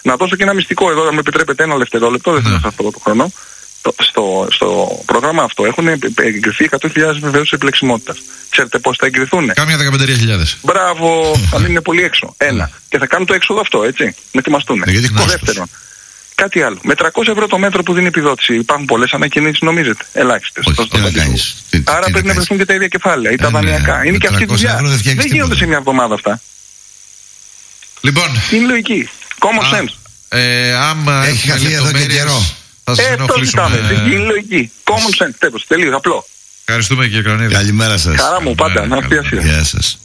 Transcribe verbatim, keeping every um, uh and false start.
Να δώσω και ένα μυστικό εδώ, αν με επιτρέπετε ένα δευτερόλεπτο, δεν θέλω να σας πω το χρόνο. Στο, στο πρόγραμμα αυτό έχουν εγκριθεί εκατό χιλιάδες βεβαίως επιλεξιμότητας. Ξέρετε πώς θα εγκριθούν? Κάμια δεκαπέντε χιλιάδες. Μπράβο, θα μείνουν πολύ έξω. Ένα. Και θα κάνουν το έξοδο αυτό, έτσι. Να ετοιμαστούν. Δεύτερον, κάτι άλλο. Με τριακόσια ευρώ το μέτρο που δίνει επιδότηση, υπάρχουν πολλές ανακοινήσεις, νομίζετε? Ελάχιστες. Άρα πρέπει να βρεθούν και τα ίδια κεφάλαια ή τα δανειακά. Είναι και αυτή η δουλειά. Δεν γίνονται σε μια εβδομάδα αυτά. Λοιπόν. Είναι λογική. Common sense. Άμα έχει χαθεί εδώ και καιρό. Θα σας ενοχλήσουμε. Είναι λογική. Common sense. Τέλος. Τελείως. Απλό. Ευχαριστούμε κύριε Κρανίδη. Καλημέρα σας. Χαρά μου πάντα. Να έρθει η Ασία. Γεια σας.